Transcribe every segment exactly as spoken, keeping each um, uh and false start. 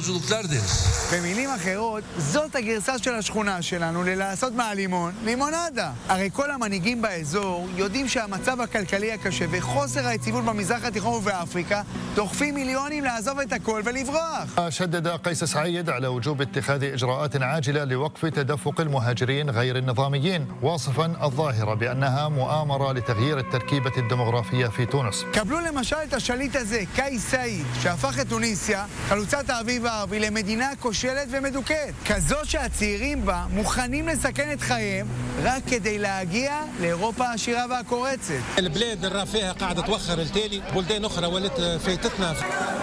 yolculuklar deriz. במילים אחרות, זאת הגרסה של השכונה שלנו ללעשות מהלימון לימונדה. הרי כל המנהיגים באזור יודעים שהמצב הכלכלי הקשה וחוסר היציבות במזרח התיכון ובאפריקה דוחפים מיליונים לעזוב את הכל ולברוח. شدد قيس سعيد على وجوب اتخاذ إجراءات عاجلة لوقف تدفق المهاجرين غير النظاميين، واصفا الظاهرة بأنها مؤامرة لتغيير التركيبة الديمغرافية في تونس. קבלו למשל את השליט הזה, קייס סעיד, שהפך את טוניסיה, חלוצת האביב הערבי, למדינה כושלת ומדוכאת. כזו שהצעירים בה מוכנים לסכן את חייהם רק כדי להגיע לאירופה העשירה והקורצת. البلاد الرافعة قاعدة توخر التالي بلدان أخرى ولت فايتتنا.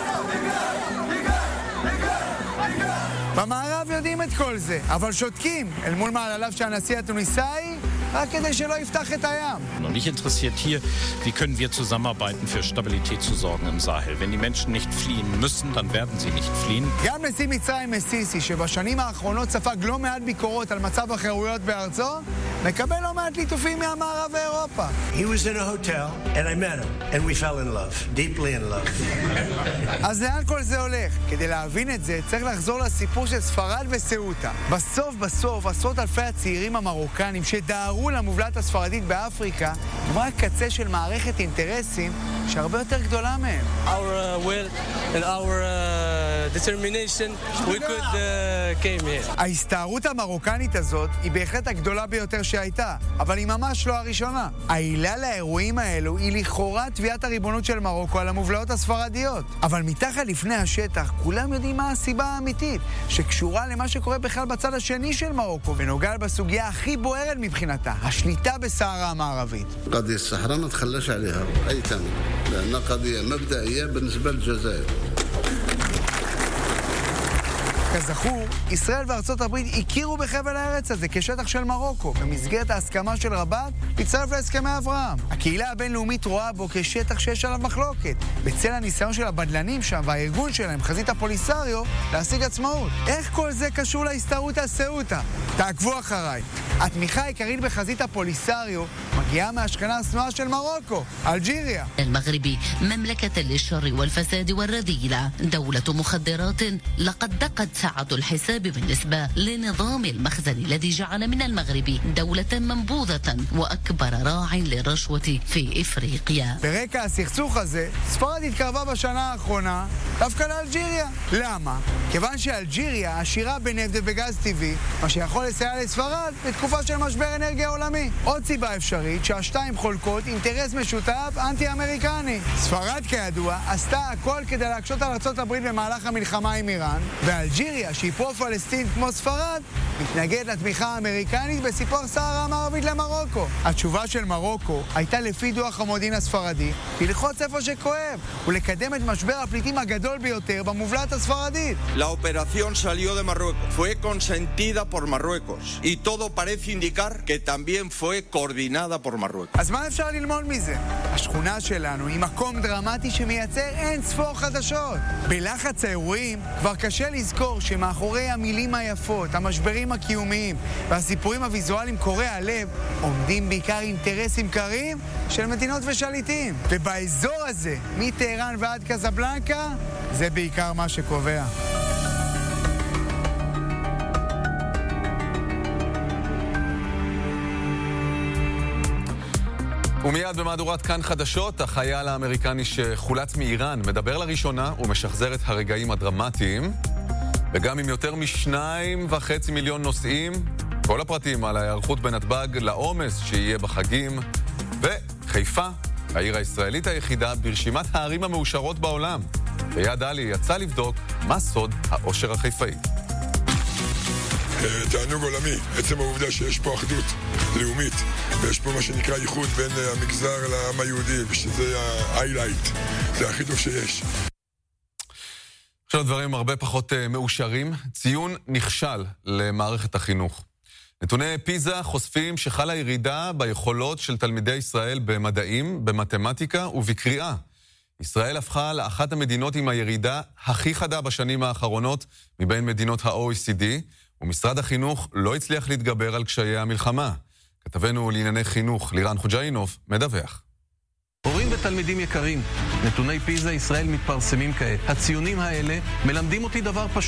במערב יודעים את כל זה, אבל שותקים אל מול מעלליו של הנשיא התוניסאי רק כדי שלא יפתח את הים. Und mich interessiert hier, wie können wir zusammenarbeiten, für Stabilität zu sorgen im Sahel. Wenn die Menschen nicht fliehen müssen, dann werden sie nicht fliehen. גם נשיא מצרים סיסי, שבשנים האחרונות ספג לא מעט ביקורות על מצב החירויות בארצו, מקבל לא מעט ליטופים מהמערב ואירופה. He was in a hotel and I met him and we fell in love, deeply in love. אז לאן כל זה הולך? כדי להבין את זה צריך לחזור לסיפור של ספרד וסעוטה. בסוף בסוף עשרות אלפי הצעירים המרוקנים שדהרו למובלעת הספרדית באפריקה הם רק קצה של מערכת אינטרסים שהרבה יותר גדולה מהם. Our uh, will and our uh, determination we could uh, came here. ההסתערות המרוקנית הזאת היא בהחלט הגדולה ביותר שהייתה, אבל היא ממש לא הראשונה. העילה לאירועים האלו היא לכאורה תביעת הריבונות של מרוקו על המובלעות הספרדיות. אבל מתחת לפני השטח כולם יודעים מה הסיבה האמיתית, שקשורה למה שקורה בכלל בצד השני של מרוקו, ונוגע בסוגיה הכי בוערת מבחינתה, השליטה בסהרה המערבית. قضية الصحراء ما تخلاش عليها أي ثمن، لأنها قضية مبدئية بالنسبة للجزائر. כזכור, ישראל וארצות הברית הכירו בחבל הארץ הזה כשטח של מרוקו, במסגרת ההסכמה של רבאט להצטרף להסכמי אברהם. הקהילה הבינלאומית רואה בו כשטח שיש עליו מחלוקת, בצל הניסיון של הבדלנים שם והארגון שלהם, חזית הפוליסריו, להשיג עצמאות. איך כל זה קשור להסתערות הסעוטה? תעקבו אחריי. התמיכה העיקרית בחזית הפוליסריו מגיעה מהשכנה השנואה של מרוקו, אלג'יריה. المغربي مملكة للشر والفساد والرذيلة، دولة مخدرات لقد دقت ساعة الحساب بالنسبة لنظام المخزن الذي جعل من المغرب دولة منبوذة وأكبر راع للرشوة في إفريقيا. ברקע הסכסוך הזה, ספרד התקרבה בשנה האחרונה דווקא לאלג'יריה. למה? כיוון שאלג'יריה עשירה בנפט ובגז טבעי, מה שיכול לסייע לספרד בתקופה של משבר אנרגיה עולמי. עוד סיבה אפשרית שהשתיים חולקות אינטרס משותף אנטי-אמריקני. ספרד כידוע עשתה הכל כדי להקשות על ארצות הברית במהלך המלחמה עם איראן, ואלג'יריה שהיא פרו-פלסטין כמו ספרד מתנגד לתמיכה האמריקנית בסיפוח סהרה המערבית למרוקו. התשובה של מרוקו הייתה לפי דוח המודיעין הספרדי ללחוץ איפה שכואב ולקדם את משבר הפליטים הגדול ביותר במובלעת הספרדית. La operación salió de Marruecos, fue consentida por Marruecos y todo parece indicar que también fue coordinada por Marruecos. אז מה אפשר ללמוד מזה? השכונה שלנו היא מקום דרמטי שמייצר אין ספור חדשות. בלחץ האירועים כבר קשה לזכור שמאחורי המילים היפות, המשברים הקיומיים והסיפורים הוויזואליים קורעי הלב עומדים בעיקר אינטרסים קרים של מדינות ושליטים. ובאזור הזה, מטהרן ועד קזבלנקה, זה בעיקר מה שקובע. ומיד במהדורת כאן חדשות, החייל האמריקני שחולץ מאיראן מדבר לראשונה ומשחזר את הרגעים הדרמטיים, וגם עם יותר משניים וחצי מיליון נוסעים, כל הפרטים על ההיערכות בנתב"ג לעומס שיהיה בחגים, וחיפה, העיר הישראלית היחידה ברשימת הערים המאושרות בעולם. ויד עלי יצא לבדוק מה סוד העושר החיפאי. תענוג עולמי, עצם העובדה שיש פה אחדות לאומית ויש פה מה שנקרא ייחוד בין המגזר לעם היהודי, ושזה ה-highlight, זה הכי טוב שיש. עכשיו דברים הרבה פחות מאושרים, ציון נכשל למערכת החינוך. נתוני פיזה חושפים שחלה ירידה ביכולות של תלמידי ישראל במדעים, במתמטיקה ובקריאה. ישראל הפכה לאחת המדינות עם הירידה הכי חדה בשנים האחרונות מבין מדינות ה-או אי סי די, ומשרד החינוך לא הצליח להתגבר על קשיי המלחמה. כתבנו לענייני חינוך, לירן חוג'אינוב, מדווח. הורים ותלמידים יקרים, נתוני פיזה ישראל מתפרסמים כעת. הציונים האלה מלמדים אותי דבר פשוט.